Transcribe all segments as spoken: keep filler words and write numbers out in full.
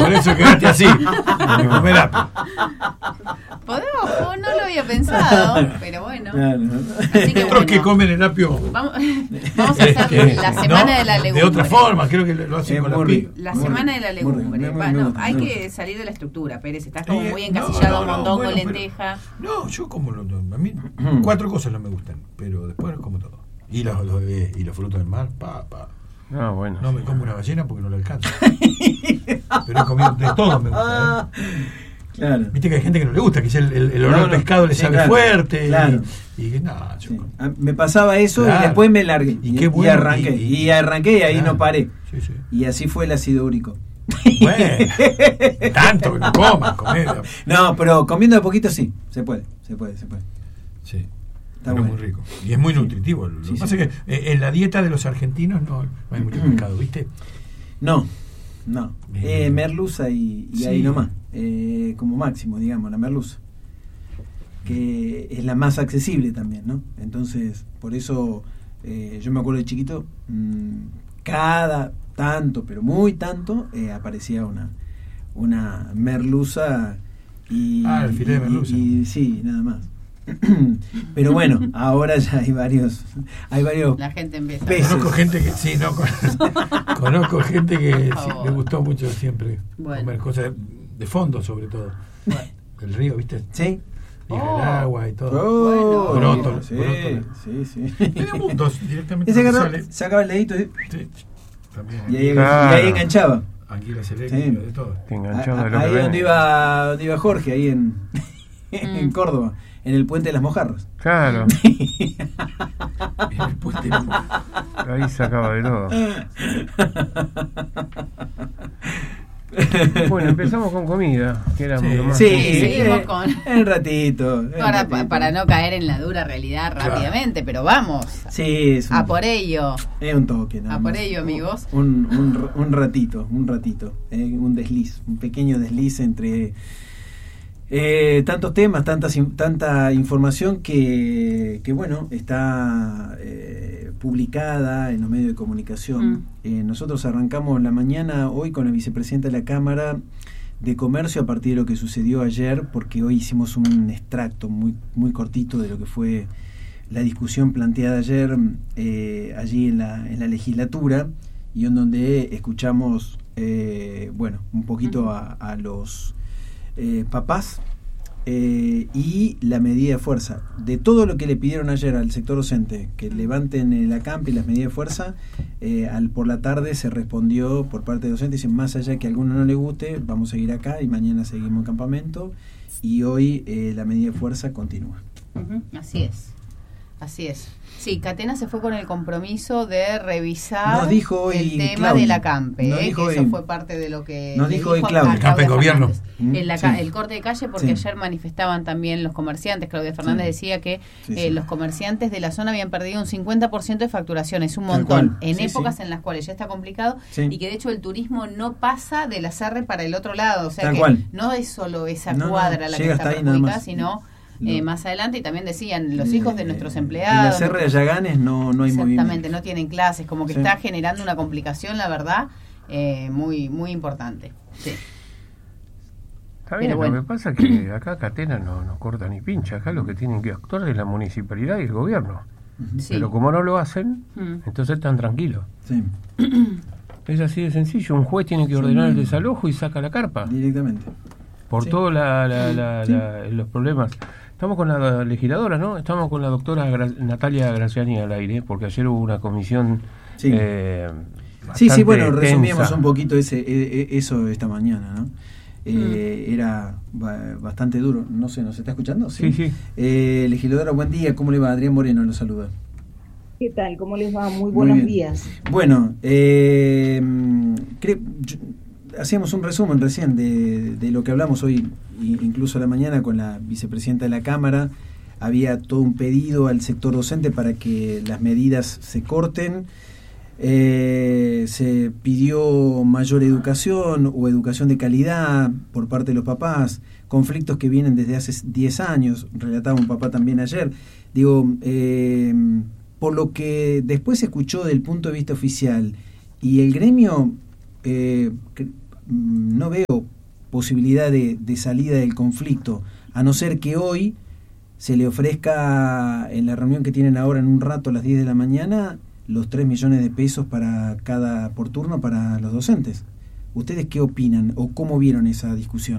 Por eso quedaste así, de comer apio. Podemos, no lo había pensado, pero bueno. Claro. Así que Otros bueno, que comen el apio. Vamos, vamos a hacer este, la semana no, de la legumbre. de otra forma, creo que lo hacen Es con la muy pi. rico. La Muy semana rico, de la muy rico. legumbre. Me- Va, me no, gusta, hay me que gusta. salir de la estructura, Pérez. Estás como Eh, muy no, encasillado, no, no, mondongo, bueno, pero- lenteja. No, yo como lo, a mí cuatro cosas no me gustan, pero después como todo. Y los, los eh, y los frutos del mar, pa, pa. Ah, bueno. No me como una ballena porque no la alcanzo. Pero he comido de todo, me gusta. ¿eh? Claro. Viste que hay gente que no le gusta, que el, el, el olor No, al no. pescado le Sí, sabe claro. fuerte. Claro. Y, y que nada, yo Sí. como- Ah, me pasaba eso Claro. y después me largué. Y Y, qué y bueno, arranqué. y- Y, y- arranqué y ahí Claro. no paré. Sí, sí. Y así fue el ácido úrico. Bueno, tanto que no comas, comer. No, pero comiendo de poquito sí. Se puede, se puede, se puede. Sí. Está Pero bueno. muy rico. Y es muy nutritivo. Lo Sí, que pasa sí. es que eh, en la dieta de los argentinos no, no hay mucho pescado, ¿viste? No, no. Eh, Eh, merluza y, y sí. ahí nomás. Eh, como máximo, digamos, la merluza. Que es la más accesible también, ¿no? Entonces, por eso eh, yo me acuerdo de chiquito, mmm, cada tanto, pero muy tanto, eh, aparecía una, una merluza y, Ah, el filé de y- merluza. y- y sí, nada más. Pero bueno, ahora ya hay varios, hay varios La gente empieza. Peces. Conozco gente que, sí, no, con- conozco gente que Por sí, favor. le gustó mucho siempre Bueno. comer cosas de fondo, sobre todo. Bueno. El río, ¿viste? sí. Y Oh. el agua y todo. Oh, Bueno. Brótolo, sí, brótolo. sí, sí. Medio mundos, directamente Ese no agarró, sale. sacaba el dedito y, Sí, también. y ahí, Claro. y ahí enganchaba. Anguilas eléctricas, Sí. de todo. Te A- enganchaba de a- lo que ahí ven. donde iba, donde iba Jorge, ahí en, en Mm. Córdoba, en el puente de las Mojarras. Claro, En el puente de- ahí sacaba de todo. Bueno, empezamos con comida, que era Sí. lo más Sí, Sí, seguimos eh, con- en ratito. en Para, ratito. para no caer en la dura realidad Claro. rápidamente, pero vamos. Sí, es un, A por ello. es un toque. Nada A por más. ello, amigos. Un, un, un ratito, un ratito. eh, un desliz, un pequeño desliz entre eh, tantos temas, tantas, in- tanta información que, que bueno, está eh, publicada en los medios de comunicación. Mm. Eh, nosotros arrancamos la mañana hoy con la vicepresidenta de la Cámara de Comercio a partir de lo que sucedió ayer, porque hoy hicimos un extracto muy, muy cortito de lo que fue la discusión planteada ayer eh, allí en la, en la legislatura, y en donde escuchamos eh, bueno, un poquito a, a los eh, papás eh, y la medida de fuerza. De todo lo que le pidieron ayer al sector docente, que levanten el acampe y las medidas de fuerza, eh, al por la tarde se respondió por parte de docentes, dicen, más allá que a alguno no le guste, vamos a seguir acá y mañana seguimos en campamento, y hoy eh, la medida de fuerza continúa. Ujú, así es. Así es. Sí, Catena se fue con el compromiso de revisar Nos dijo hoy el tema Claudia. del acampe, Nos eh, dijo que eso hoy- fue parte de lo que nos le dijo hoy a- Claudia. a El acampe en Claudia gobierno. Fernández. En la ca- Sí. el corte de calle, porque Sí. ayer manifestaban también los comerciantes. Claudia Fernández Sí. decía que Sí, eh, sí. los comerciantes de la zona habían perdido un cincuenta por ciento de facturación, es un Tal montón, cual. en Sí, épocas sí. en las cuales ya está complicado, Sí. y que de hecho el turismo no pasa de la C R para el otro lado, o sea Tal que cual. no es solo esa No, no, cuadra la que llega está hasta ahí nada perjudicada, más. sino No. eh, más adelante. Y también decían los Eh, hijos de nuestros En empleados. la C R de Yaganes no, no hay Exactamente, movimiento. no tienen clases, como que Sí. está generando una complicación, la verdad, eh, muy muy importante. Sí. Está bien, Pero bueno. lo que pasa es que acá Catena no, no corta ni pincha, acá lo que tienen que actuar es la municipalidad y el gobierno. Sí. Pero como no lo hacen, Mm. entonces están tranquilos. Sí, Es así de sencillo, un juez tiene que ordenar el desalojo y saca la carpa. directamente. Por Sí. todos la, la- la- Sí. la- los problemas. Estamos con la legisladora, ¿no? Estamos con la doctora Gra- Natalia Graciani al aire, porque ayer hubo una comisión. Sí. eh, Sí, sí, bastante bueno, resumíamos tensa. un poquito ese, e- e- eso esta mañana, ¿no? Eh, Era ba- bastante duro. No sé, ¿nos está escuchando? Sí, sí. Eh, legisladora, buen día. ¿Cómo le va? Adrián Moreno lo saluda. ¿Qué tal? ¿Cómo les va? Muy Muy buenos bien. días. Bueno, eh, cre- yo- hacíamos un resumen recién de, de lo que hablamos hoy, i- incluso a la mañana con la vicepresidenta de la Cámara. Había todo un pedido al sector docente para que las medidas se corten. Eh, se pidió mayor educación o educación de calidad por parte de los papás, conflictos que vienen desde hace diez años, relataba un papá también ayer. Digo, eh, por lo que después se escuchó del punto de vista oficial y el gremio, eh, que mmm, no veo posibilidad de, de salida del conflicto, a no ser que hoy se le ofrezca en la reunión que tienen ahora en un rato a las diez de la mañana los tres millones de pesos para cada por turno para los docentes. ¿Ustedes qué opinan o cómo vieron esa discusión?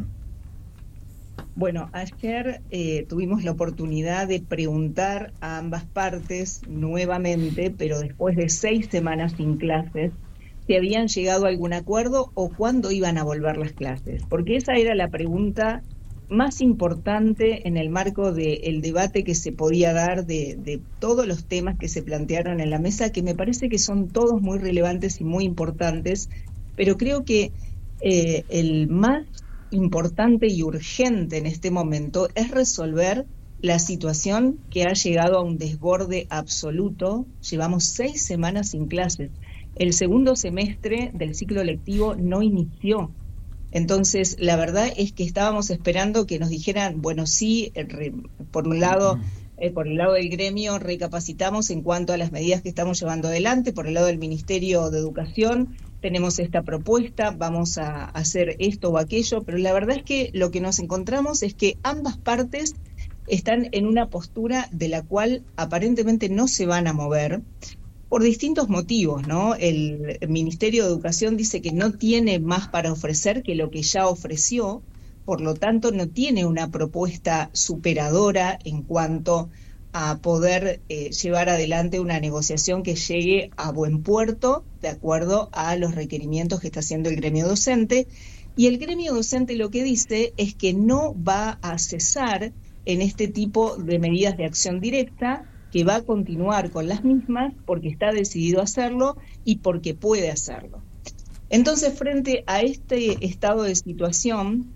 Bueno, ayer eh, tuvimos la oportunidad de preguntar a ambas partes nuevamente, pero después de seis semanas sin clases, si habían llegado a algún acuerdo o cuándo iban a volver las clases, porque esa era la pregunta más importante en el marco del debate que se podía dar de, de todos los temas que se plantearon en la mesa, que me parece que son todos muy relevantes y muy importantes, pero creo que eh, el más importante y urgente en este momento es resolver la situación que ha llegado a un desborde absoluto. Llevamos seis semanas sin clases. El segundo semestre del ciclo lectivo no inició. Entonces, la verdad es que estábamos esperando que nos dijeran, bueno, sí, re, por un lado, eh, por el lado del gremio, recapacitamos en cuanto a las medidas que estamos llevando adelante, por el lado del Ministerio de Educación, tenemos esta propuesta, vamos a hacer esto o aquello, pero la verdad es que lo que nos encontramos es que ambas partes están en una postura de la cual aparentemente no se van a mover, por distintos motivos, ¿no? El Ministerio de Educación dice que no tiene más para ofrecer que lo que ya ofreció, por lo tanto no tiene una propuesta superadora en cuanto a poder eh, llevar adelante una negociación que llegue a buen puerto de acuerdo a los requerimientos que está haciendo el gremio docente. Y el gremio docente lo que dice es que no va a cesar en este tipo de medidas de acción directa, que va a continuar con las mismas porque está decidido a hacerlo y porque puede hacerlo. Entonces, frente a este estado de situación,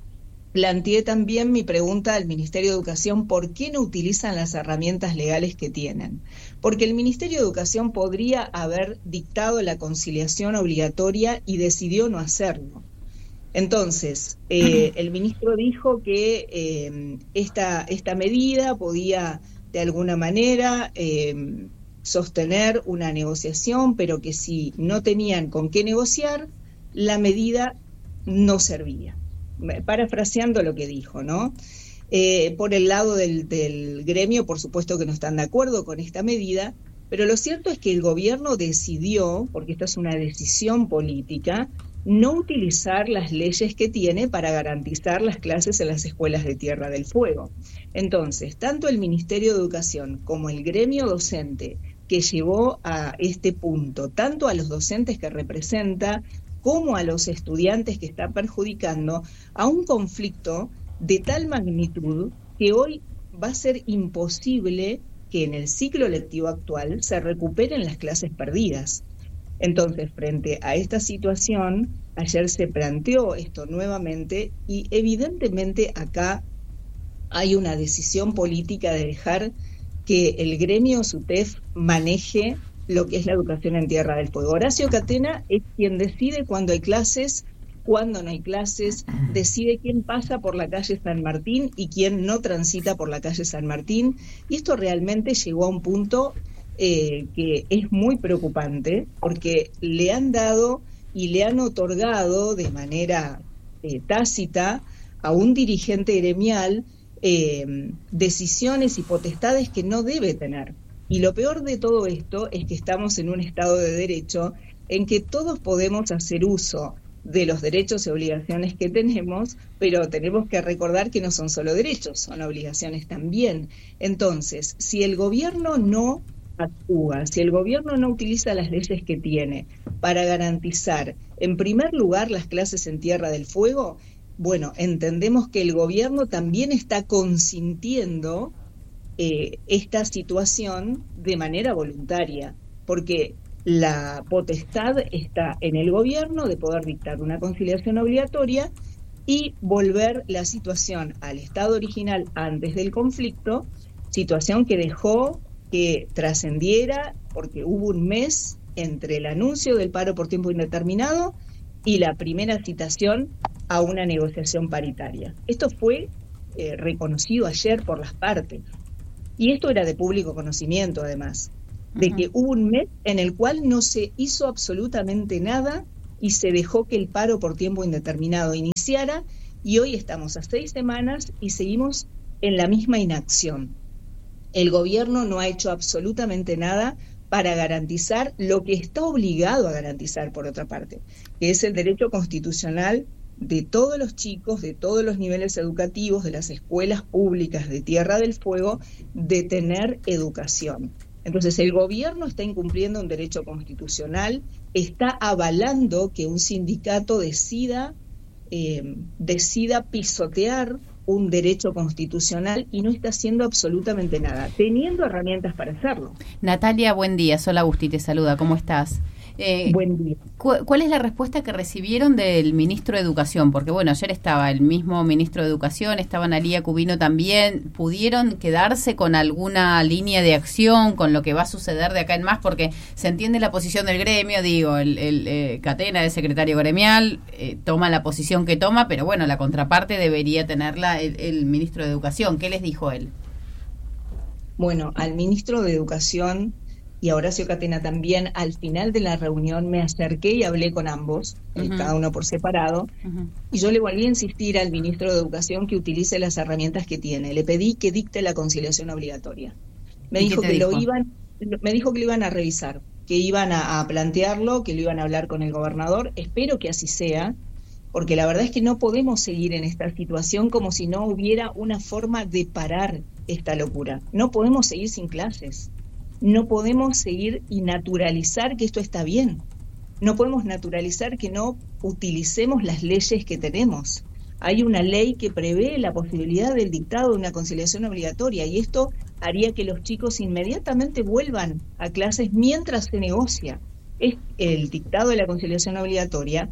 planteé también mi pregunta al Ministerio de Educación: ¿por qué no utilizan las herramientas legales que tienen? Porque el Ministerio de Educación podría haber dictado la conciliación obligatoria y decidió no hacerlo. Entonces, eh, el ministro dijo que eh, esta, esta medida podía de alguna manera eh, sostener una negociación, pero que si no tenían con qué negociar, la medida no servía. Parafraseando lo que dijo, ¿no? Eh, por el lado del, del gremio, por supuesto que no están de acuerdo con esta medida, pero lo cierto es que el gobierno decidió, porque esta es una decisión política, no utilizar las leyes que tiene para garantizar las clases en las escuelas de Tierra del Fuego. Entonces, tanto el Ministerio de Educación como el gremio docente que llevó a este punto, tanto a los docentes que representa como a los estudiantes que está perjudicando, a un conflicto de tal magnitud que hoy va a ser imposible que en el ciclo lectivo actual se recuperen las clases perdidas. Entonces, frente a esta situación, ayer se planteó esto nuevamente y evidentemente acá hay una decisión política de dejar que el gremio SUTEF maneje lo que es la educación en Tierra del Fuego. Horacio Catena es quien decide cuándo hay clases, cuándo no hay clases, decide quién pasa por la calle San Martín y quién no transita por la calle San Martín, y esto realmente llegó a un punto Eh, que es muy preocupante, porque le han dado y le han otorgado de manera eh, tácita a un dirigente gremial eh, decisiones y potestades que no debe tener. Y lo peor de todo esto es que estamos en un Estado de Derecho en que todos podemos hacer uso de los derechos y obligaciones que tenemos, pero tenemos que recordar que no son solo derechos, son obligaciones también. Entonces, si el gobierno no actúa, si el gobierno no utiliza las leyes que tiene para garantizar, en primer lugar, las clases en Tierra del Fuego, bueno, entendemos que el gobierno también está consintiendo eh, esta situación de manera voluntaria, porque la potestad está en el gobierno de poder dictar una conciliación obligatoria y volver la situación al estado original antes del conflicto, situación que dejó que trascendiera, porque hubo un mes entre el anuncio del paro por tiempo indeterminado y la primera citación a una negociación paritaria. Esto fue eh, reconocido ayer por las partes, y esto era de público conocimiento además, de uh-huh. que hubo un mes en el cual no se hizo absolutamente nada y se dejó que el paro por tiempo indeterminado iniciara, y hoy estamos a seis semanas y seguimos en la misma inacción. El gobierno no ha hecho absolutamente nada para garantizar lo que está obligado a garantizar, por otra parte, que es el derecho constitucional de todos los chicos, de todos los niveles educativos, de las escuelas públicas de Tierra del Fuego, de tener educación. Entonces, el gobierno está incumpliendo un derecho constitucional, está avalando que un sindicato decida, eh, decida pisotear un derecho constitucional y no está haciendo absolutamente nada, teniendo herramientas para hacerlo. Natalia, buen día. Sol Agusti te saluda. ¿Cómo estás? Eh, Buen día. cu- ¿Cuál es la respuesta que recibieron del ministro de Educación? Porque, bueno, ayer estaba el mismo ministro de Educación, estaba Analía Cubino también. ¿Pudieron quedarse con alguna línea de acción, con lo que va a suceder de acá en más? Porque se entiende la posición del gremio, digo, el, el eh, Catena, el secretario gremial, eh, toma la posición que toma, pero bueno, la contraparte debería tenerla el, el ministro de Educación. ¿Qué les dijo él? Bueno, al ministro de Educación y a Horacio Catena también, al final de la reunión me acerqué y hablé con ambos, uh-huh. cada uno por separado, uh-huh. y yo le volví a insistir al ministro de Educación que utilice las herramientas que tiene. Le pedí que dicte la conciliación obligatoria. Me dijo que dijo? lo iban, me dijo que lo iban a revisar, que iban a, a plantearlo, que lo iban a hablar con el gobernador. Espero que así sea, porque la verdad es que no podemos seguir en esta situación como si no hubiera una forma de parar esta locura. No podemos seguir sin clases. No podemos seguir y naturalizar que esto está bien. No podemos naturalizar que no utilicemos las leyes que tenemos. Hay una ley que prevé la posibilidad del dictado de una conciliación obligatoria y esto haría que los chicos inmediatamente vuelvan a clases mientras se negocia. Es el dictado de la conciliación obligatoria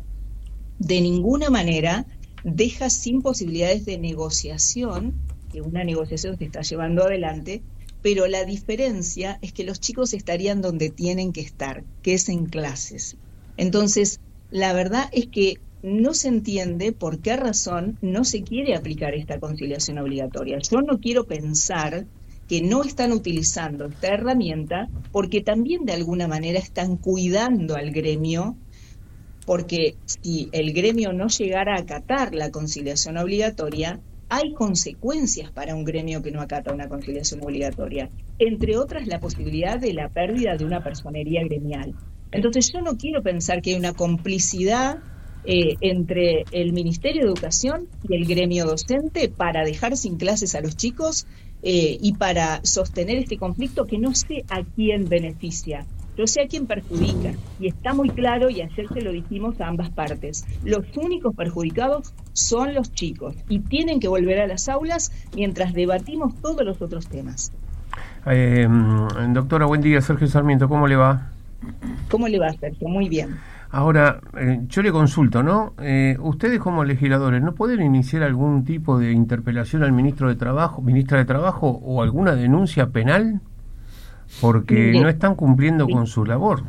de ninguna manera deja sin posibilidades de negociación, que una negociación se está llevando adelante, pero la diferencia es que los chicos estarían donde tienen que estar, que es en clases. Entonces, la verdad es que no se entiende por qué razón no se quiere aplicar esta conciliación obligatoria. Yo no quiero pensar que no están utilizando esta herramienta porque también de alguna manera están cuidando al gremio, porque si el gremio no llegara a acatar la conciliación obligatoria, hay consecuencias para un gremio que no acata una conciliación obligatoria, entre otras la posibilidad de la pérdida de una personería gremial. Entonces yo no quiero pensar que hay una complicidad eh, entre el Ministerio de Educación y el gremio docente para dejar sin clases a los chicos eh, y para sostener este conflicto que no sé a quién beneficia. Yo sé a quién perjudica, y está muy claro, y ayer se lo dijimos a ambas partes. Los únicos perjudicados son los chicos, y tienen que volver a las aulas mientras debatimos todos los otros temas. Eh, doctora, buen día. Sergio Sarmiento, ¿cómo le va? ¿Cómo le va, Sergio? Muy bien. Ahora, eh, yo le consulto, ¿no? Eh, ustedes como legisladores, ¿no pueden iniciar algún tipo de interpelación al ministro de Trabajo, ministra de Trabajo, o alguna denuncia penal? Porque Mire, no están cumpliendo sí. con su labor.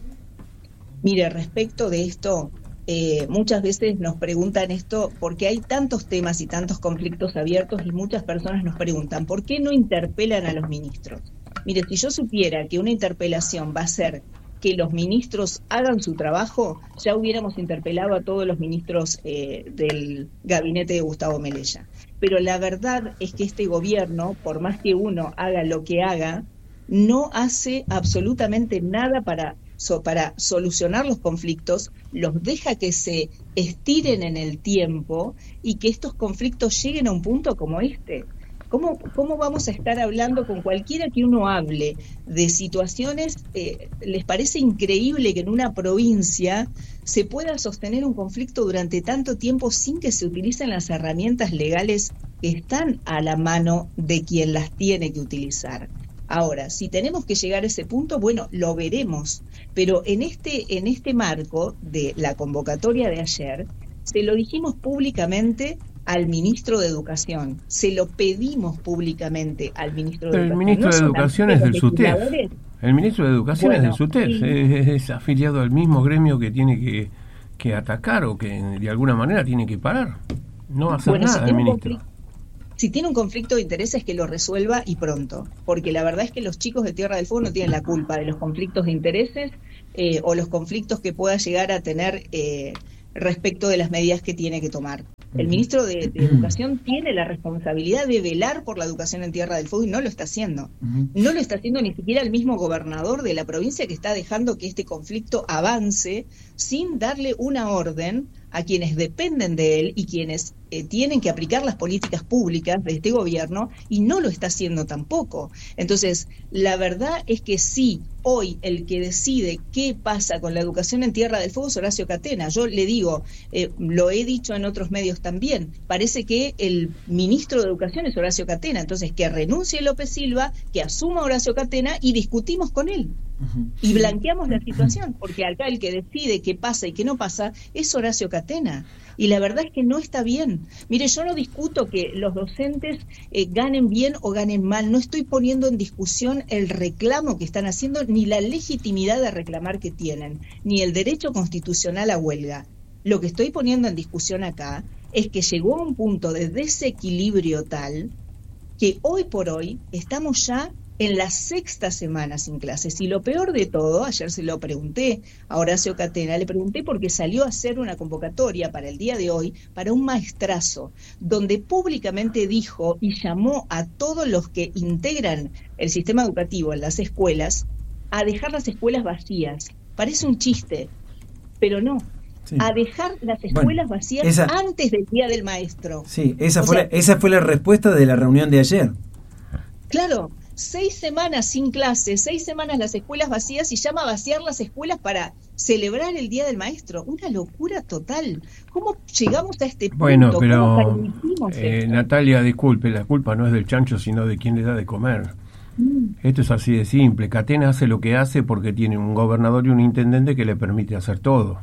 Mire, respecto de esto, eh, muchas veces nos preguntan esto porque hay tantos temas y tantos conflictos abiertos y muchas personas nos preguntan, ¿por qué no interpelan a los ministros? Mire, si yo supiera que una interpelación va a ser que los ministros hagan su trabajo, ya hubiéramos interpelado a todos los ministros eh, del gabinete de Gustavo Melella. Pero la verdad es que este gobierno, por más que uno haga lo que haga, no hace absolutamente nada para, so, para solucionar los conflictos, los deja que se estiren en el tiempo y que estos conflictos lleguen a un punto como este. ¿Cómo, cómo vamos a estar hablando con cualquiera que uno hable de situaciones? Eh, ¿Les parece increíble que en una provincia se pueda sostener un conflicto durante tanto tiempo sin que se utilicen las herramientas legales que están a la mano de quien las tiene que utilizar? Ahora, si tenemos que llegar a ese punto, bueno, lo veremos, pero en este, en este marco de la convocatoria de ayer, se lo dijimos públicamente al ministro de Educación, se lo pedimos públicamente al ministro de pero Educación. El ministro ¿No de Educación es del SUTEF. El ministro de Educación bueno, es del SUTEF, sí. es, es afiliado al mismo gremio que tiene que, que atacar o que de alguna manera tiene que parar. No hacer bueno, nada si el ministro. Conflicto, si tiene un conflicto de intereses, que lo resuelva y pronto, porque la verdad es que los chicos de Tierra del Fuego no tienen la culpa de los conflictos de intereses eh, o los conflictos que pueda llegar a tener eh, respecto de las medidas que tiene que tomar. El ministro de, de Educación tiene la responsabilidad de velar por la educación en Tierra del Fuego y no lo está haciendo. No lo está haciendo ni siquiera el mismo gobernador de la provincia, que está dejando que este conflicto avance sin darle una orden a quienes dependen de él y quienes eh, tienen que aplicar las políticas públicas de este gobierno, y no lo está haciendo tampoco. Entonces, la verdad es que sí, hoy el que decide qué pasa con la educación en Tierra del Fuego es Horacio Catena. Yo le digo, eh, lo he dicho en otros medios también, parece que el ministro de Educación es Horacio Catena, entonces que renuncie López Silva, que asuma Horacio Catena y discutimos con él. Uh-huh. Y blanqueamos la situación, porque acá el que decide qué pasa y qué no pasa es Horacio Catena. Y la verdad es que no está bien. Mire, yo no discuto que los docentes eh, ganen bien o ganen mal, no estoy poniendo en discusión el reclamo que están haciendo, ni la legitimidad de reclamar que tienen, ni el derecho constitucional a huelga. Lo que estoy poniendo en discusión acá es que llegó a un punto de desequilibrio tal que hoy por hoy estamos ya en la sexta semana sin clases. Y lo peor de todo, ayer se lo pregunté a Horacio Catena, le pregunté porque salió a hacer una convocatoria para el día de hoy, para un maestrazo, donde públicamente dijo y llamó a todos los que integran el sistema educativo en las escuelas a dejar las escuelas vacías. Parece un chiste, pero no. Sí. A dejar las escuelas bueno, vacías esa, antes del Día del Maestro. Sí, esa fue, sea, la, esa fue la respuesta de la reunión de ayer. Claro. Seis semanas sin clases, seis semanas las escuelas vacías, y llama a vaciar las escuelas para celebrar el Día del Maestro. Una locura total. ¿Cómo llegamos a este punto? Bueno, pero eh, Natalia, disculpe, la culpa no es del chancho, sino de quien le da de comer. Mm. Esto es así de simple. Catena hace lo que hace porque tiene un gobernador y un intendente que le permite hacer todo.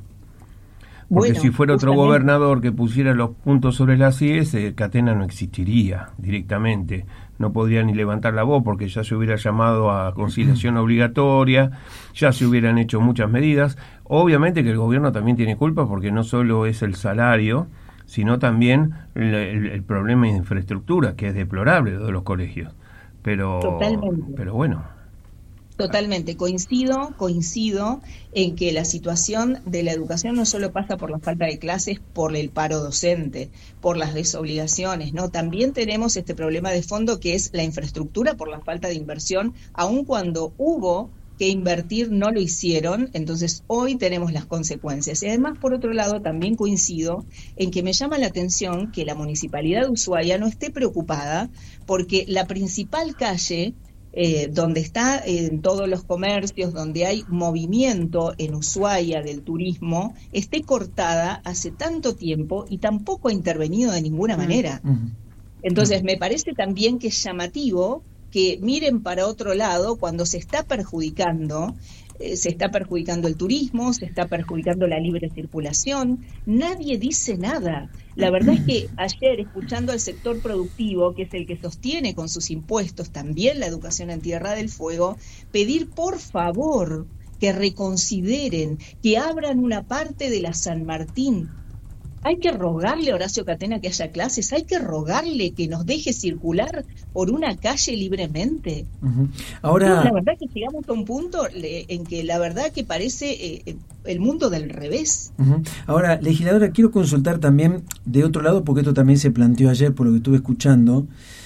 Porque bueno, si fuera otro justamente. gobernador que pusiera los puntos sobre las íes, eh, Catena no existiría directamente. No podría ni levantar la voz porque ya se hubiera llamado a conciliación obligatoria, ya se hubieran hecho muchas medidas. Obviamente que el gobierno también tiene culpa porque no solo es el salario, sino también el, el, el problema de infraestructura, que es deplorable lo de los colegios. Pero, Totalmente. pero bueno. Totalmente, coincido, coincido en que la situación de la educación no solo pasa por la falta de clases, por el paro docente, por las desobligaciones, ¿no? También tenemos este problema de fondo que es la infraestructura por la falta de inversión, aun cuando hubo que invertir no lo hicieron, entonces hoy tenemos las consecuencias. Y además, por otro lado, también coincido en que me llama la atención que la Municipalidad de Ushuaia no esté preocupada porque la principal calle Eh, donde está en todos los comercios, donde hay movimiento en Ushuaia del turismo, esté cortada hace tanto tiempo y tampoco ha intervenido de ninguna manera. Entonces me parece también que es llamativo que miren para otro lado cuando se está perjudicando, eh, se está perjudicando el turismo, se está perjudicando la libre circulación, nadie dice nada. La verdad es que ayer, escuchando al sector productivo, que es el que sostiene con sus impuestos también la educación en Tierra del Fuego, pedir por favor que reconsideren, que abran una parte de la San Martín. Hay que rogarle a Horacio Catena que haya clases, hay que rogarle que nos deje circular por una calle libremente. Uh-huh. Ahora, la verdad que llegamos a un punto en que la verdad que parece eh, el mundo del revés. Uh-huh. Ahora, legisladora, quiero consultar también de otro lado, porque esto también se planteó ayer por lo que estuve escuchando,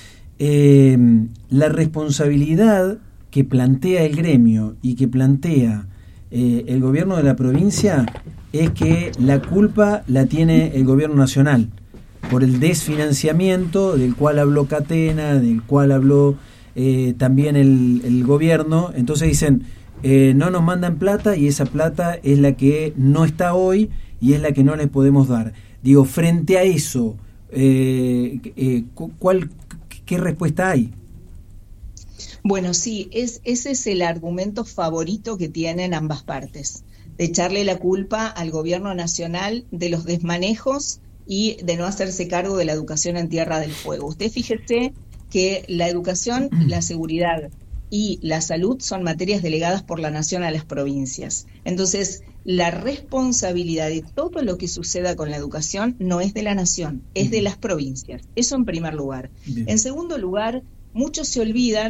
eh, la responsabilidad que plantea el gremio y que plantea eh, el gobierno de la provincia es que la culpa la tiene el gobierno nacional por el desfinanciamiento del cual habló Catena, del cual habló eh, también el, el gobierno. Entonces dicen, eh, no nos mandan plata y esa plata es la que no está hoy y es la que no les podemos dar. Digo, frente a eso, eh, eh, ¿cuál, qué respuesta hay? Bueno, sí, es, ese es el argumento favorito que tienen ambas partes, de echarle la culpa al gobierno nacional de los desmanejos y de no hacerse cargo de la educación en Tierra del Fuego. Usted fíjese que la educación, la seguridad y la salud son materias delegadas por la nación a las provincias. Entonces, la responsabilidad de todo lo que suceda con la educación no es de la nación, es de las provincias. Eso en primer lugar. Bien. En segundo lugar, muchos se olvidan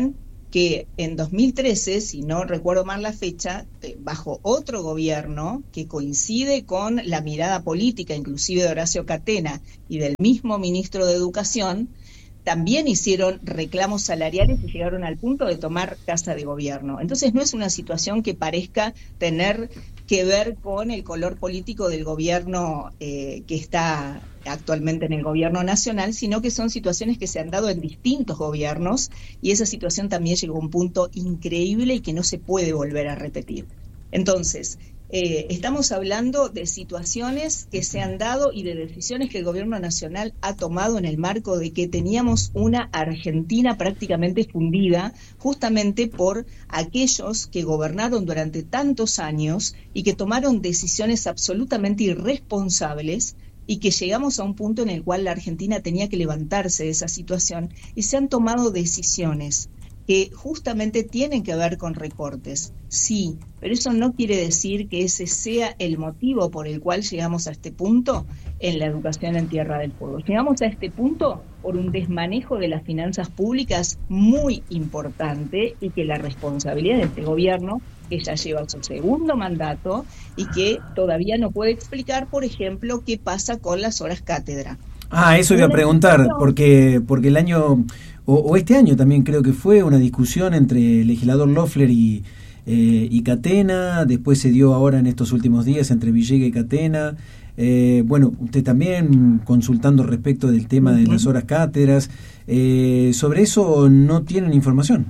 que en dos mil trece, si no recuerdo mal la fecha, bajo otro gobierno que coincide con la mirada política, inclusive de Horacio Catena y del mismo ministro de Educación, también hicieron reclamos salariales y llegaron al punto de tomar casa de gobierno. Entonces no es una situación que parezca tener que ver con el color político del gobierno eh, que está actualmente en el gobierno nacional, sino que son situaciones que se han dado en distintos gobiernos y esa situación también llegó a un punto increíble y que no se puede volver a repetir. Entonces, Eh, estamos hablando de situaciones que se han dado y de decisiones que el gobierno nacional ha tomado en el marco de que teníamos una Argentina prácticamente fundida justamente por aquellos que gobernaron durante tantos años y que tomaron decisiones absolutamente irresponsables y que llegamos a un punto en el cual la Argentina tenía que levantarse de esa situación y se han tomado decisiones que justamente tienen que ver con recortes, sí, pero eso no quiere decir que ese sea el motivo por el cual llegamos a este punto en la educación en Tierra del Fuego. Llegamos a este punto por un desmanejo de las finanzas públicas muy importante y que la responsabilidad de este gobierno, que ya lleva su segundo mandato y que todavía no puede explicar, por ejemplo, qué pasa con las horas cátedra. Ah, eso iba a preguntar, porque porque el año, o, o este año también creo que fue una discusión entre el legislador Loeffler y, eh, y Catena, después se dio ahora en estos últimos días entre Villegas y Catena. Eh, bueno, usted también consultando respecto del tema de las horas cátedras, eh, sobre eso no tienen información.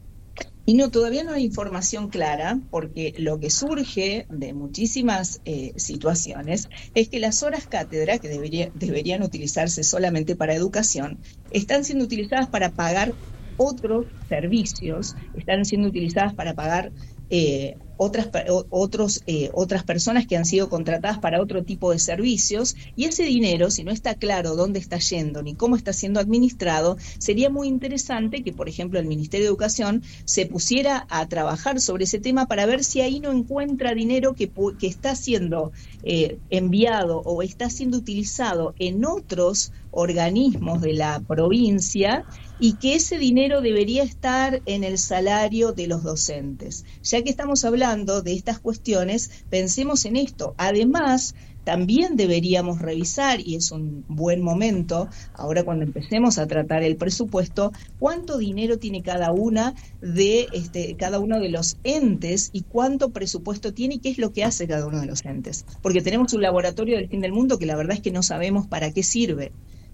Y no, todavía no hay información clara, porque lo que surge de muchísimas eh, situaciones es que las horas cátedra, que debería, deberían utilizarse solamente para educación, están siendo utilizadas para pagar otros servicios, están siendo utilizadas para pagar eh, otras, otros, eh, otras personas que han sido contratadas para otro tipo de servicios, y ese dinero, si no está claro dónde está yendo ni cómo está siendo administrado, sería muy interesante que, por ejemplo, el Ministerio de Educación se pusiera a trabajar sobre ese tema para ver si ahí no encuentra dinero que, que está siendo eh, enviado o está siendo utilizado en otros organismos de la provincia, y que ese dinero debería estar en el salario de los docentes. Ya que estamos hablando de estas cuestiones, pensemos en esto. Además, también deberíamos revisar, y es un buen momento, ahora cuando empecemos a tratar el presupuesto, cuánto dinero tiene cada una de este, cada uno de los entes y cuánto presupuesto tiene y qué es lo que hace cada uno de los entes. Porque tenemos un laboratorio del fin del mundo que la verdad es que no sabemos para qué sirve.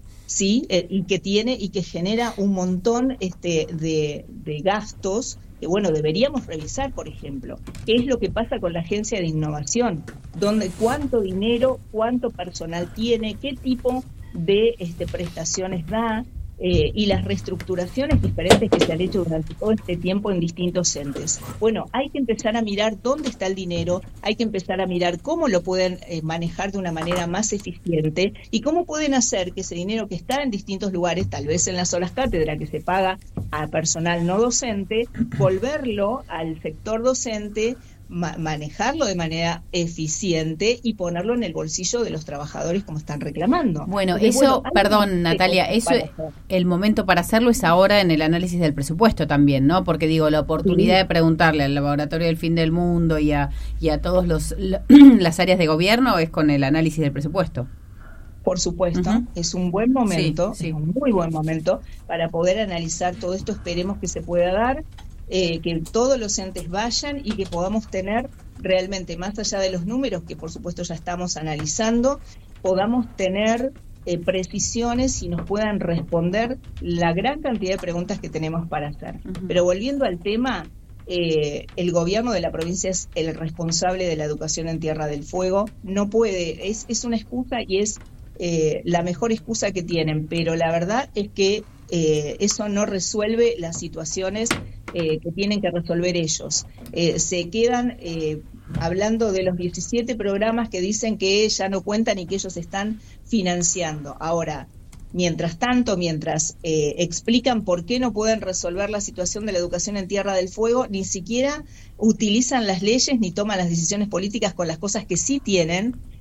Sí, eh, y que tiene y que genera un montón este, de, de gastos que, bueno, deberíamos revisar, por ejemplo, qué es lo que pasa con la Agencia de Innovación, donde cuánto dinero, cuánto personal tiene, qué tipo de este, prestaciones da, eh, y las reestructuraciones diferentes que se han hecho durante todo este tiempo en distintos entes. Bueno, hay que empezar a mirar dónde está el dinero, hay que empezar a mirar cómo lo pueden eh, manejar de una manera más eficiente y cómo pueden hacer que ese dinero que está en distintos lugares, tal vez en las horas cátedra que se paga a personal no docente, volverlo al sector docente, ma- manejarlo de manera eficiente y ponerlo en el bolsillo de los trabajadores como están reclamando. Bueno, Porque, eso, bueno, perdón Natalia, eso para hacer. el momento para hacerlo es ahora en el análisis del presupuesto también, ¿no? Porque digo, la oportunidad Sí. de preguntarle al Laboratorio del Fin del Mundo y a, y a todos los la- las áreas de gobierno es con el análisis del presupuesto. Por supuesto, Uh-huh. es un buen momento, Sí, sí. es un muy buen momento para poder analizar todo esto. Esperemos que se pueda dar, eh, que todos los entes vayan y que podamos tener realmente, más allá de los números, que por supuesto ya estamos analizando, podamos tener eh, precisiones y nos puedan responder la gran cantidad de preguntas que tenemos para hacer. Uh-huh. Pero volviendo al tema, eh, el gobierno de la provincia es el responsable de la educación en Tierra del Fuego. No puede, es, es una excusa y es eh, la mejor excusa que tienen, pero la verdad es que eh, eso no resuelve las situaciones eh, que tienen que resolver ellos. Eh, se quedan eh, hablando de los diecisiete programas que dicen que ya no cuentan y que ellos están financiando. Ahora, mientras tanto, mientras eh, explican por qué no pueden resolver la situación de la educación en Tierra del Fuego, ni siquiera utilizan las leyes ni toman las decisiones políticas con las cosas que sí tienen,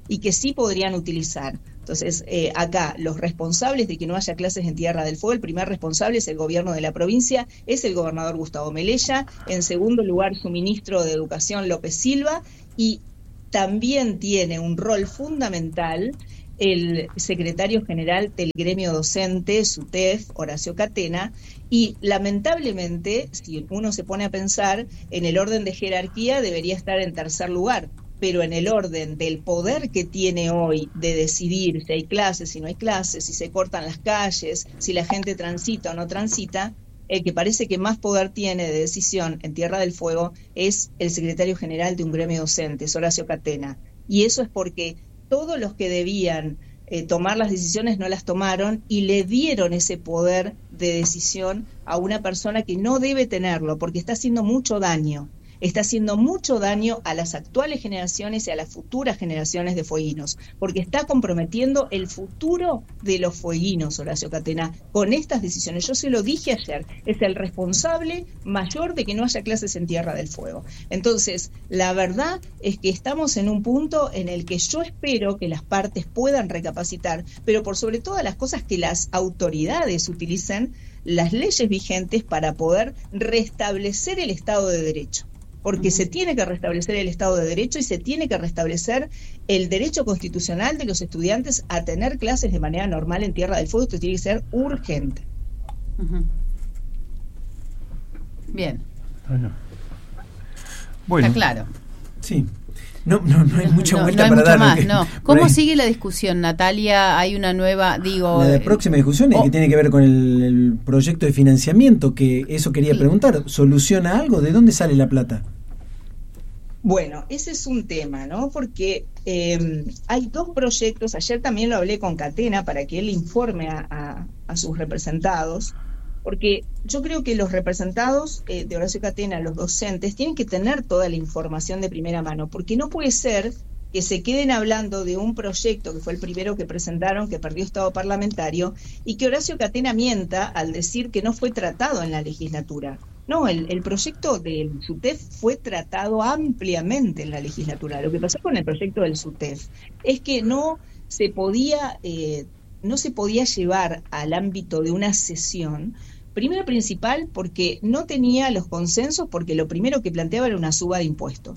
y que sí podrían utilizar. Entonces, eh, acá los responsables de que no haya clases en Tierra del Fuego, el primer responsable es el gobierno de la provincia, es el gobernador Gustavo Melella, en segundo lugar su ministro de Educación López Silva, y también tiene un rol fundamental el secretario general del gremio docente, SUTEF, Horacio Catena, y lamentablemente, si uno se pone a pensar, en el orden de jerarquía debería estar en tercer lugar, pero en el orden del poder que tiene hoy de decidir si hay clases, si no hay clases, si se cortan las calles, si la gente transita o no transita, el que parece que más poder tiene de decisión en Tierra del Fuego es el secretario general de un gremio docente, es Horacio Catena. Y eso es porque todos los que debían eh, tomar las decisiones no las tomaron y le dieron ese poder de decisión a una persona que no debe tenerlo, porque está haciendo mucho daño. Está haciendo mucho daño a las actuales generaciones y a las futuras generaciones de fueguinos, porque está comprometiendo el futuro de los fueguinos, Horacio Catena, con estas decisiones. Yo se lo dije ayer, es el responsable mayor de que no haya clases en Tierra del Fuego. Entonces, la verdad es que estamos en un punto en el que yo espero que las partes puedan recapacitar, pero por sobre todas las cosas que las autoridades utilicen las leyes vigentes para poder restablecer el Estado de Derecho. Porque se tiene que restablecer el Estado de Derecho y se tiene que restablecer el derecho constitucional de los estudiantes a tener clases de manera normal en Tierra del Fuego. Esto tiene que ser urgente. Uh-huh. Bien. Bueno. Bueno. Está claro. Sí. No, no, no hay mucha no, vuelta no hay para mucho dar. más, Que, no. ¿Cómo sigue la discusión, Natalia? Hay una nueva, digo... La eh, próxima discusión es oh, que tiene que ver con el, el proyecto de financiamiento, que eso quería sí. preguntar. ¿Soluciona algo? ¿De dónde sale la plata? Bueno, ese es un tema, ¿no? Porque eh, hay dos proyectos, ayer también lo hablé con Catena para que él informe a, a, a sus representados, porque yo creo que los representados eh, de Horacio Catena, los docentes, tienen que tener toda la información de primera mano, porque no puede ser que se queden hablando de un proyecto que fue el primero que presentaron, que perdió estado parlamentario, y que Horacio Catena mienta al decir que no fue tratado en la legislatura. No, el, el proyecto del SUTEF fue tratado ampliamente en la legislatura. Lo que pasó con el proyecto del SUTEF es que no se podía, eh, no se podía llevar al ámbito de una sesión. Primero principal porque no tenía los consensos, porque lo primero que planteaba era una suba de impuestos.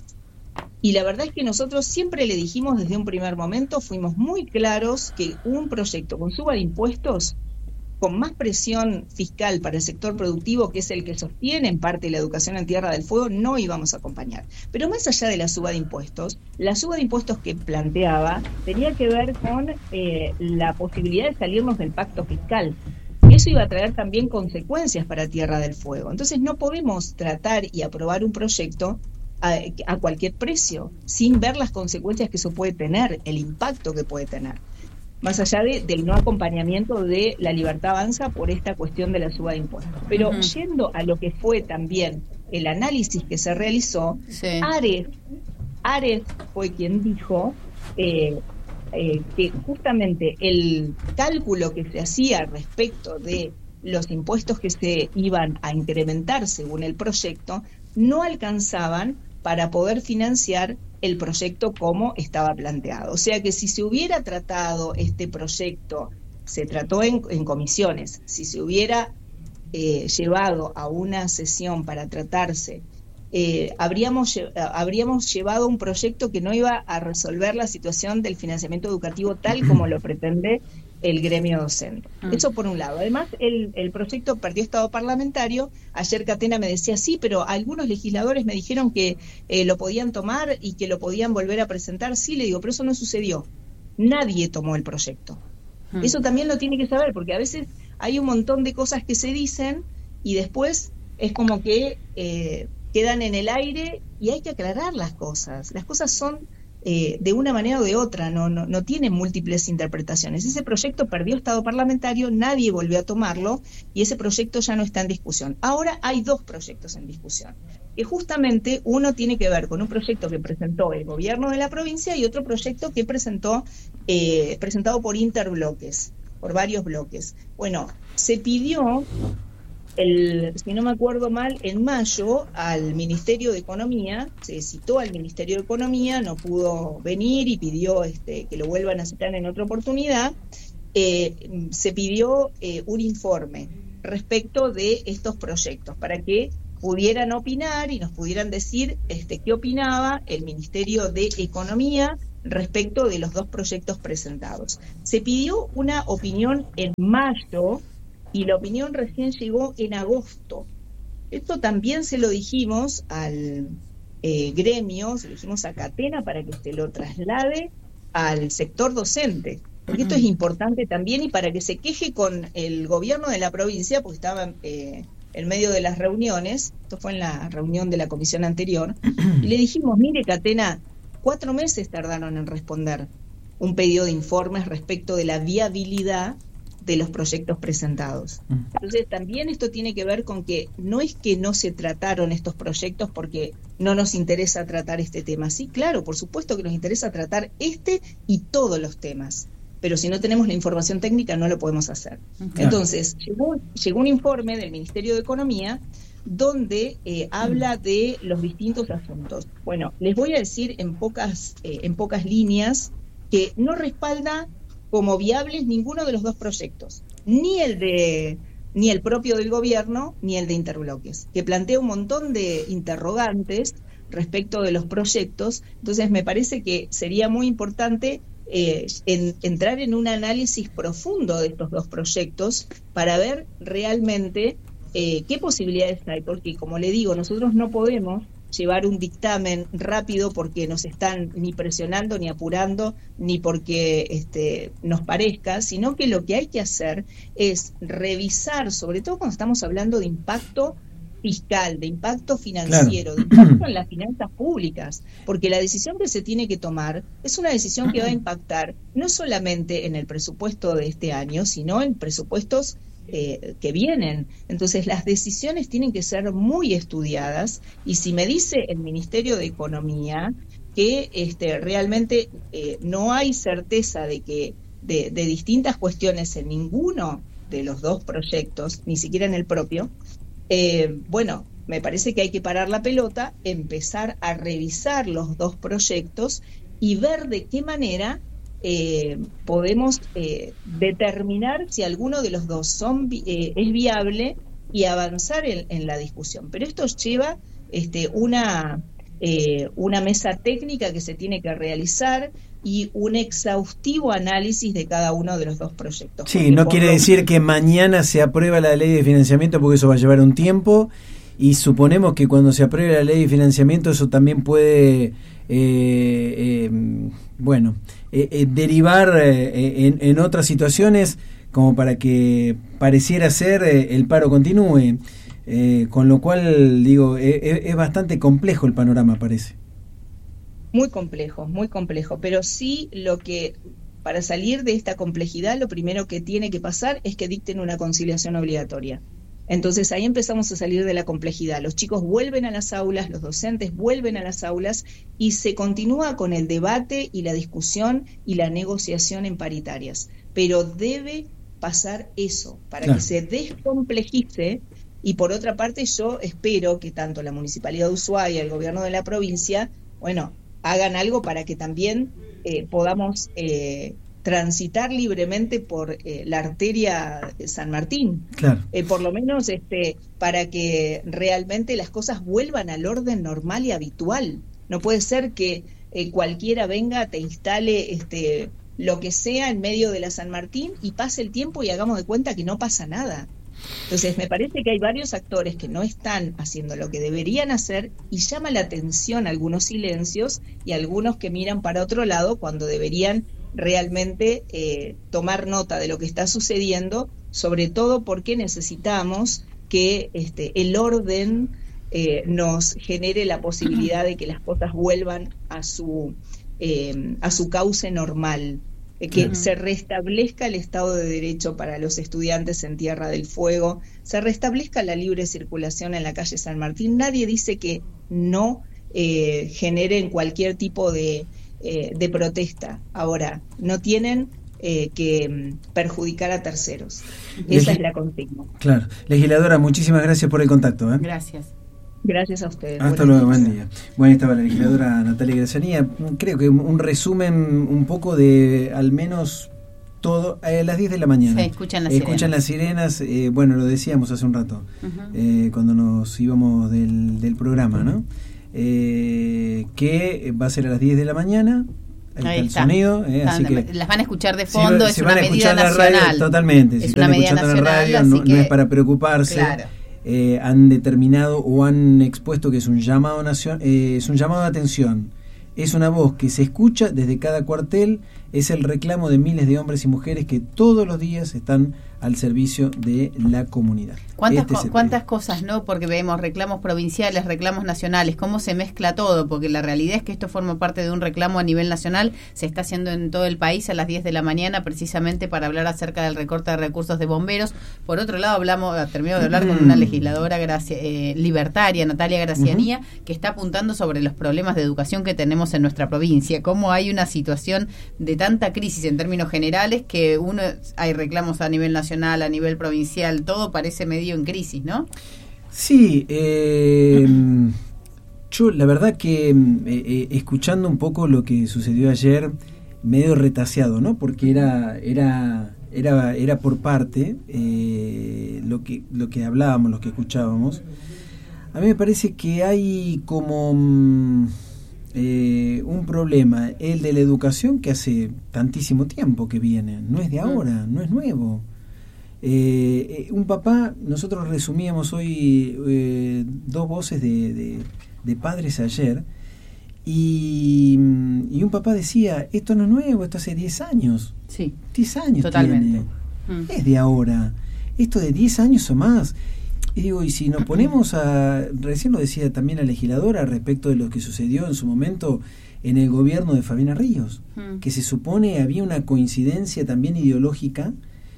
Y la verdad es que nosotros siempre le dijimos desde un primer momento, fuimos muy claros que un proyecto con suba de impuestos, con más presión fiscal para el sector productivo, que es el que sostiene en parte la educación en Tierra del Fuego, no íbamos a acompañar. Pero más allá de la suba de impuestos, la suba de impuestos que planteaba tenía que ver con eh, la posibilidad de salirnos del pacto fiscal. Eso iba a traer también consecuencias para Tierra del Fuego. Entonces no podemos tratar y aprobar un proyecto a, a cualquier precio, sin ver las consecuencias que eso puede tener, el impacto que puede tener. Más allá de, del no acompañamiento de La Libertad Avanza por esta cuestión de la suba de impuestos. Pero uh-huh. yendo a lo que fue también el análisis que se realizó, sí. Ares, Ares fue quien dijo eh, eh, que justamente el cálculo que se hacía respecto de los impuestos que se iban a incrementar según el proyecto no alcanzaban para poder financiar el proyecto como estaba planteado. O sea que si se hubiera tratado este proyecto, se trató en, en comisiones, si se hubiera eh, llevado a una sesión para tratarse, eh, habríamos, habríamos llevado un proyecto que no iba a resolver la situación del financiamiento educativo tal como lo pretende el gremio docente. Mm. Eso por un lado. Además, el, el proyecto perdió estado parlamentario. Ayer Catena me decía, sí, pero algunos legisladores me dijeron que eh, lo podían tomar y que lo podían volver a presentar. Sí, le digo, pero eso no sucedió. Nadie tomó el proyecto. Mm. Eso también lo tiene que saber, porque a veces hay un montón de cosas que se dicen y después es como que eh, quedan en el aire y hay que aclarar las cosas. Las cosas son Eh, de una manera o de otra, no, no, no tiene múltiples interpretaciones. Ese proyecto perdió estado parlamentario, nadie volvió a tomarlo y ese proyecto ya no está en discusión. Ahora hay dos proyectos en discusión, que justamente uno tiene que ver con un proyecto que presentó el gobierno de la provincia y otro proyecto que presentó eh, presentado por interbloques, por varios bloques. Bueno, se pidió el, si no me acuerdo mal, en mayo al Ministerio de Economía, se citó al Ministerio de Economía, no pudo venir y pidió este, que lo vuelvan a citar en otra oportunidad. Eh, se pidió eh, un informe respecto de estos proyectos para que pudieran opinar y nos pudieran decir este, qué opinaba el Ministerio de Economía respecto de los dos proyectos presentados. Se pidió una opinión en mayo y la opinión recién llegó en agosto. Esto también se lo dijimos al eh, gremio, se lo dijimos a Catena para que se lo traslade al sector docente, porque esto es importante también y para que se queje con el gobierno de la provincia, porque estaba eh, en medio de las reuniones, esto fue en la reunión de la comisión anterior, y le dijimos, mire Catena, cuatro meses tardaron en responder un pedido de informes respecto de la viabilidad de los proyectos presentados. Entonces también esto tiene que ver con que no es que no se trataron estos proyectos porque no nos interesa tratar este tema. Sí, claro, por supuesto que nos interesa tratar este y todos los temas, pero si no tenemos la información técnica no lo podemos hacer. Claro. Entonces llegó, llegó un informe del Ministerio de Economía donde eh, habla de los distintos asuntos. Bueno, les voy a decir en pocas, eh, en pocas líneas que no respalda como viables ninguno de los dos proyectos, ni el de ni el propio del gobierno, ni el de Interbloques, que plantea un montón de interrogantes respecto de los proyectos. Entonces me parece que sería muy importante eh, en, entrar en un análisis profundo de estos dos proyectos para ver realmente eh, qué posibilidades hay, porque como le digo, nosotros no podemos llevar un dictamen rápido porque nos están ni presionando, ni apurando, ni porque este, nos parezca, sino que lo que hay que hacer es revisar, sobre todo cuando estamos hablando de impacto fiscal, de impacto financiero, claro, de impacto en las finanzas públicas, porque la decisión que se tiene que tomar es una decisión que va a impactar no solamente en el presupuesto de este año, sino en presupuestos Eh, que vienen. Entonces las decisiones tienen que ser muy estudiadas y si me dice el Ministerio de Economía que este, realmente eh, no hay certeza de que de, de distintas cuestiones en ninguno de los dos proyectos, ni siquiera en el propio, eh, bueno, me parece que hay que parar la pelota, empezar a revisar los dos proyectos y ver de qué manera Eh, podemos eh, determinar si alguno de los dos son, eh, es viable y avanzar en, en la discusión. Pero esto lleva este, una, eh, una mesa técnica que se tiene que realizar y un exhaustivo análisis de cada uno de los dos proyectos. Sí, no quiere decir que mañana se aprueba la ley de financiamiento porque eso va a llevar un tiempo y suponemos que cuando se apruebe la ley de financiamiento eso también puede... Eh, eh, bueno, eh, eh, derivar eh, en, en otras situaciones como para que pareciera ser eh, el paro continúe, eh, con lo cual digo, eh, es bastante complejo el panorama, parece. Muy complejo, muy complejo, pero sí lo que, para salir de esta complejidad, lo primero que tiene que pasar es que dicten una conciliación obligatoria. Entonces ahí empezamos a salir de la complejidad. Los chicos vuelven a las aulas, los docentes vuelven a las aulas y se continúa con el debate y la discusión y la negociación en paritarias. Pero debe pasar eso para claro. que se descomplejice. Y por otra parte yo espero que tanto la Municipalidad de Ushuaia y el gobierno de la provincia, bueno, hagan algo para que también eh, podamos... Eh, transitar libremente por eh, la arteria de San Martín, claro. eh, por lo menos este, para que realmente las cosas vuelvan al orden normal y habitual. No puede ser que eh, cualquiera venga, te instale este, lo que sea en medio de la San Martín y pase el tiempo y hagamos de cuenta que no pasa nada. Entonces me parece que hay varios actores que no están haciendo lo que deberían hacer y llama la atención algunos silencios y algunos que miran para otro lado cuando deberían realmente eh, tomar nota de lo que está sucediendo, sobre todo porque necesitamos que este, el orden eh, nos genere la posibilidad de que las cosas vuelvan a su, eh, a su cauce normal, eh, que uh-huh. se restablezca el Estado de Derecho para los estudiantes en Tierra del Fuego, se restablezca la libre circulación en la calle San Martín. Nadie dice que no eh, generen cualquier tipo de... Eh, de protesta. Ahora, no tienen eh, que perjudicar a terceros. Esa es la consigna. Claro. Legisladora, muchísimas gracias por el contacto. ¿eh? Gracias. Gracias a ustedes. Hasta luego, buen día. Bueno, estaba la legisladora Natalia Grazianía. Creo que un resumen un poco de al menos todo a las diez de la mañana. Se escuchan las escuchan sirenas. las sirenas, eh, bueno, lo decíamos hace un rato, uh-huh. eh, cuando nos íbamos del, del programa, ¿no? Eh, que va a ser a las diez de la mañana. Ahí, Ahí está el sonido, eh, Están, así que las van a escuchar de fondo, si, es si una medida nacional. Radio, totalmente, si es están una medida escuchando nacional, en la radio, no, que, no es para preocuparse. Claro. Eh, han determinado o han expuesto que es un llamado nacion, eh, es un llamado de atención. Es una voz que se escucha desde cada cuartel, es el reclamo de miles de hombres y mujeres que todos los días están al servicio de la comunidad. ¿Cuántas, este co- cuántas cosas, no? Porque vemos reclamos provinciales, reclamos nacionales, cómo se mezcla todo, porque la realidad es que esto forma parte de un reclamo a nivel nacional, se está haciendo en todo el país a las diez de la mañana, precisamente para hablar acerca del recorte de recursos de bomberos. Por otro lado, hablamos, terminamos de hablar con una legisladora gracia, eh, libertaria, Natalia Grazianía, uh-huh. que está apuntando sobre los problemas de educación que tenemos en nuestra provincia, cómo hay una situación de tanta crisis en términos generales que uno hay reclamos a nivel nacional, a nivel provincial, todo parece medio en crisis, ¿no? Sí, eh, yo la verdad que eh, escuchando un poco lo que sucedió ayer, medio retaseado, ¿no? Porque era era era era por parte eh, lo que lo que hablábamos, lo que escuchábamos. A mí me parece que hay como eh, un problema, el de la educación, que hace tantísimo tiempo que viene, no es de ahora, no es nuevo. Eh, un papá, nosotros resumíamos hoy eh, dos voces de, de, de padres ayer, y, y un papá decía, esto no es nuevo, esto hace diez años. Sí, diez años totalmente. Tiene. Mm. Es de ahora. Esto de diez años o más. Y digo, y si nos ponemos a, recién lo decía también la legisladora respecto de lo que sucedió en su momento en el gobierno de Fabiana Ríos, mm. que se supone había una coincidencia también ideológica,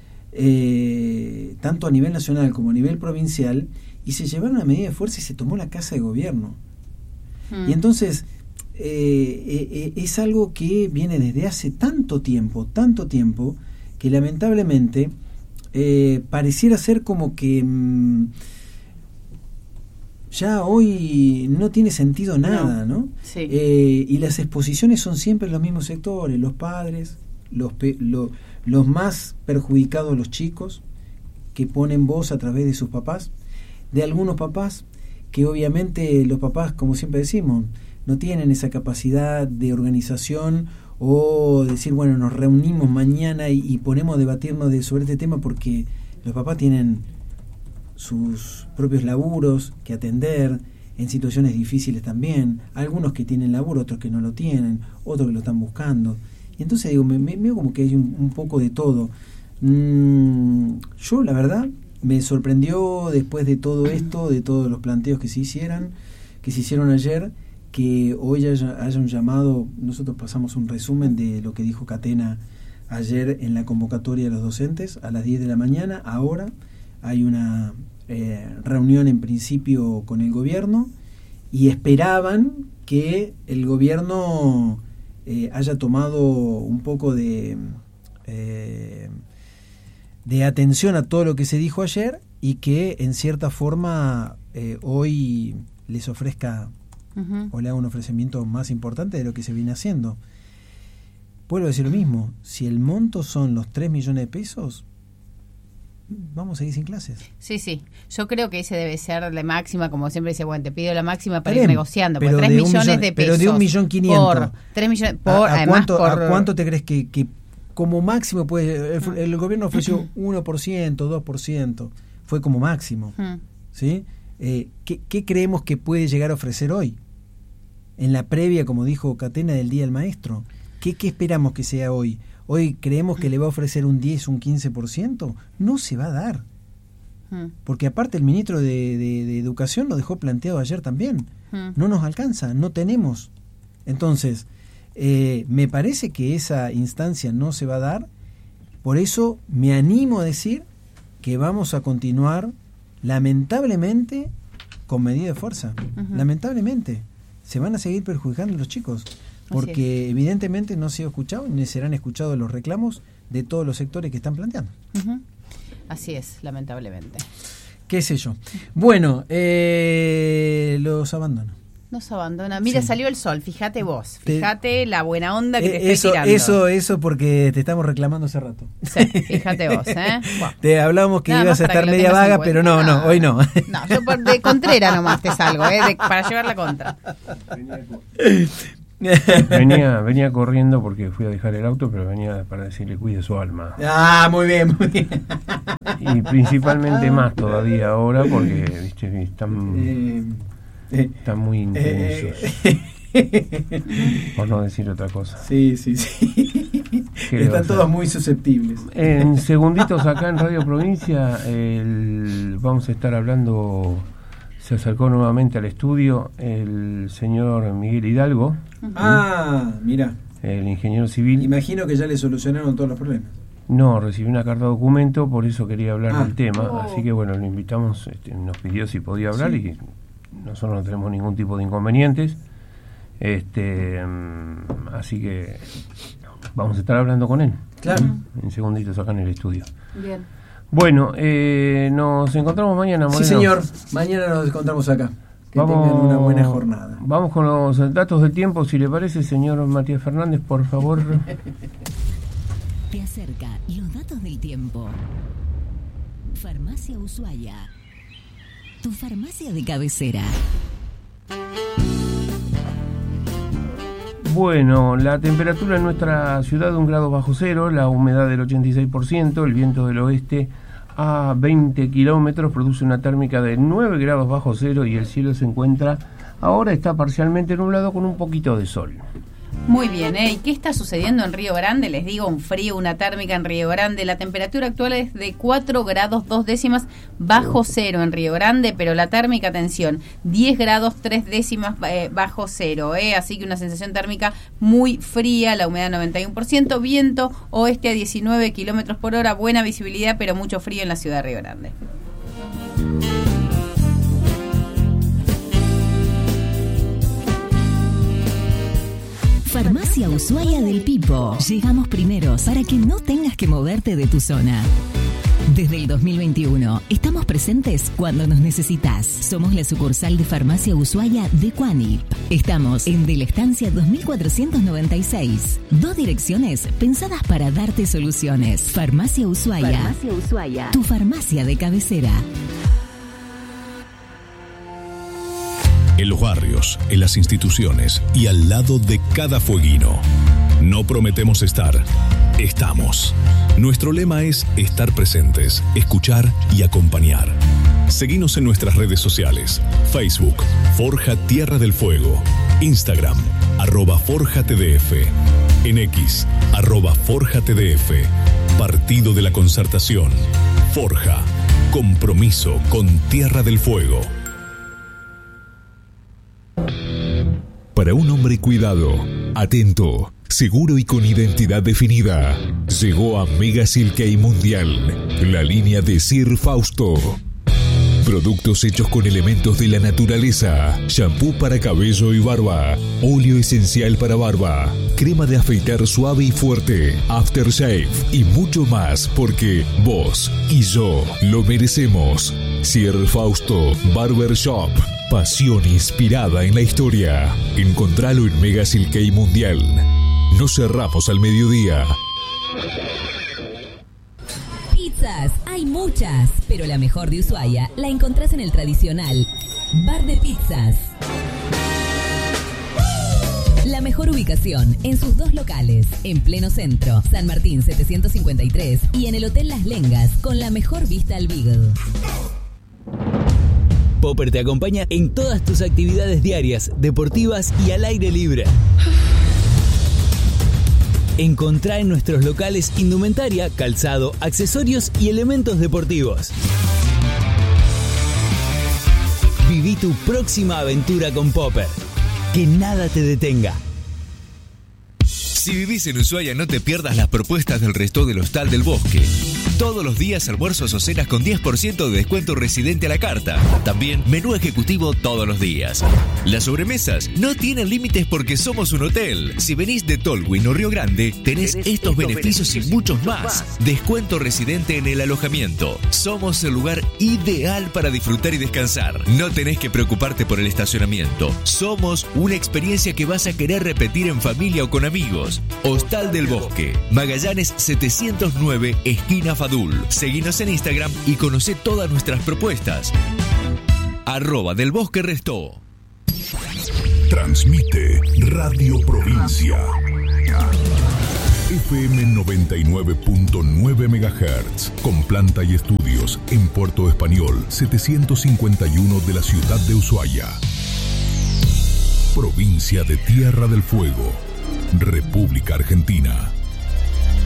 Eh, tanto a nivel nacional como a nivel provincial, y se llevaron una medida de fuerza y se tomó la casa de gobierno. Hmm. Y entonces eh, eh, es algo que viene desde hace tanto tiempo, tanto tiempo, que lamentablemente eh, pareciera ser como que mmm, ya hoy no tiene sentido nada, ¿no? ¿no? Sí. Eh, y las exposiciones son siempre los mismos sectores, los padres, los pe- lo, los más perjudicados, los chicos, que ponen voz a través de sus papás, de algunos papás que obviamente los papás, como siempre decimos, no tienen esa capacidad de organización o decir, bueno, nos reunimos mañana y, y ponemos a debatirnos de, sobre este tema, porque los papás tienen sus propios laburos que atender, en situaciones difíciles también, algunos que tienen laburo, otros que no lo tienen, otros que lo están buscando. Y entonces digo, me, me veo como que hay un, un poco de todo. Mm, yo, la verdad, me sorprendió después de todo esto, de todos los planteos que se hicieran, que se hicieron ayer, que hoy haya, haya un llamado. Nosotros pasamos un resumen de lo que dijo Catena ayer en la convocatoria de los docentes a las diez de la mañana. Ahora hay una eh, reunión en principio con el gobierno y esperaban que el gobierno Eh, haya tomado un poco de eh, de atención a todo lo que se dijo ayer y que en cierta forma eh, hoy les ofrezca uh-huh. o le haga un ofrecimiento más importante de lo que se viene haciendo. Vuelvo a decir lo mismo, si el monto son los tres millones de pesos, vamos a seguir sin clases. Sí, sí. Yo creo que ese debe ser la máxima, como siempre dice, bueno, te pido la máxima para Bien, ir negociando, por tres de millones millón, de pesos. Pero de un millón quinientos. Por tres millones, por, ¿A, a además cuánto, por... ¿A cuánto te crees que, que como máximo puede? El, el gobierno ofreció uno por ciento, dos por ciento, fue como máximo. ¿Sí? Eh, ¿qué, ¿Qué creemos que puede llegar a ofrecer hoy? En la previa, como dijo Catena, del Día del Maestro. ¿Qué, qué esperamos que sea hoy? ¿Hoy creemos que le va a ofrecer un diez, un quince por ciento? No se va a dar. Porque aparte el ministro de, de, de Educación lo dejó planteado ayer también. No nos alcanza, no tenemos. Entonces, eh, me parece que esa instancia no se va a dar. Por eso me animo a decir que vamos a continuar, lamentablemente, con medida de fuerza. Uh-huh. Lamentablemente. Se van a seguir perjudicando los chicos. Porque evidentemente no se ha escuchado ni serán escuchados los reclamos de todos los sectores que están planteando. Uh-huh. Así es, lamentablemente. ¿Qué sé yo? Bueno, eh, los abandono. Nos abandona. Mira, sí. Salió el sol, fíjate vos, fíjate te, la buena onda que eh, te estoy eso, tirando. Eso, eso porque te estamos reclamando hace rato. Sí, fíjate vos, ¿eh? Bueno. Te hablábamos que Nada ibas a estar media vaga, pero no, no, no, hoy no. No, yo por de contrera nomás te salgo, ¿eh? De, para llevar la contra. Venía, venía corriendo porque fui a dejar el auto, pero venía para decirle cuide su alma. Ah, muy bien, muy bien. Y principalmente más todavía ahora porque, viste, están... Eh, Están muy intensos. Eh, por no decir otra cosa. Sí, sí, sí. Están todos muy susceptibles. En segunditos acá en Radio Provincia el, vamos a estar hablando. Se acercó nuevamente al estudio el señor Miguel Hidalgo. Ah, mira. El ingeniero civil. Imagino que ya le solucionaron todos los problemas. No, recibí una carta de documento, por eso quería hablar ah. del tema. Oh. Así que bueno, lo invitamos, este, nos pidió si podía hablar sí. y nosotros no tenemos ningún tipo de inconvenientes. Este, así que vamos a estar hablando con él. Claro. En segunditos acá en el estudio. Bien. Bueno, eh, nos encontramos mañana, Moreno. Sí, señor. Mañana nos encontramos acá. Que vamos, tengan una buena jornada. Vamos con los datos del tiempo, si le parece, señor Matías Fernández, por favor. Te acerca los datos del tiempo. Farmacia Ushuaia. Tu farmacia de cabecera. Bueno, la temperatura en nuestra ciudad un grado bajo cero, la humedad del ochenta y seis por ciento, el viento del oeste a veinte kilómetros produce una térmica de nueve grados bajo cero y el cielo se encuentra, ahora está parcialmente nublado con un poquito de sol. Muy bien, ¿eh? ¿Y qué está sucediendo en Río Grande? Les digo, un frío, una térmica en Río Grande. La temperatura actual es de cuatro grados dos décimas bajo cero en Río Grande, pero la térmica, atención, diez grados tres décimas eh, bajo cero, ¿eh? Así que una sensación térmica muy fría, la humedad noventa y uno por ciento, viento oeste a diecinueve kilómetros por hora, buena visibilidad, pero mucho frío en la ciudad de Río Grande. Farmacia Ushuaia del Pipo. Llegamos primeros para que no tengas que moverte de tu zona. Desde el dos mil veintiuno, estamos presentes cuando nos necesitas. Somos la sucursal de Farmacia Ushuaia de Cuanip. Estamos en De la Estancia dos mil cuatrocientos noventa y seis. Dos direcciones pensadas para darte soluciones. Farmacia Ushuaia. Farmacia Ushuaia. Tu farmacia de cabecera. En los barrios, en las instituciones y al lado de cada fueguino. No prometemos estar, estamos. Nuestro lema es estar presentes, escuchar y acompañar. Seguinos en nuestras redes sociales. Facebook, Forja Tierra del Fuego. Instagram, arroba Forja T D F. En X, arroba Forja T D F. Partido de la Concertación. Forja. Compromiso con Tierra del Fuego. Para un hombre cuidado, atento, seguro y con identidad definida, llegó a Mega Silkei Mundial, la línea de Sir Fausto. Productos hechos con elementos de la naturaleza, shampoo para cabello y barba, óleo esencial para barba, crema de afeitar suave y fuerte, aftershave y mucho más porque vos y yo lo merecemos. Sir Fausto Barber Shop. Pasión inspirada en la historia. Encontralo en Mega Silkei Mundial. No cerramos al mediodía. Pizzas, hay muchas, pero la mejor de Ushuaia la encontrás en el tradicional Bar de Pizzas. La mejor ubicación en sus dos locales, en pleno centro, San Martín setecientos cincuenta y tres y en el Hotel Las Lengas, con la mejor vista al Beagle. Popper te acompaña en todas tus actividades diarias, deportivas y al aire libre. Encontrá en nuestros locales indumentaria, calzado, accesorios y elementos deportivos. Viví tu próxima aventura con Popper. Que nada te detenga. Si vivís en Ushuaia, no te pierdas las propuestas del Resto del Hostal del Bosque. Todos los días almuerzos o cenas con diez por ciento de descuento residente a la carta. También menú ejecutivo todos los días. Las sobremesas no tienen límites porque somos un hotel. Si venís de Tolwyn o Río Grande, tenés, tenés estos, estos beneficios, beneficios y muchos más. más. Descuento residente en el alojamiento. Somos el lugar ideal para disfrutar y descansar. No tenés que preocuparte por el estacionamiento. Somos una experiencia que vas a querer repetir en familia o con amigos. Hostal del Bosque, Magallanes setecientos nueve, esquina Fadul. Seguinos en Instagram y conocé todas nuestras propuestas. Arroba del Bosque Restó. Transmite Radio Provincia. F M noventa y nueve punto nueve megahertz, con planta y estudios en Puerto Español setecientos cincuenta y uno de la ciudad de Ushuaia. Provincia de Tierra del Fuego, República Argentina.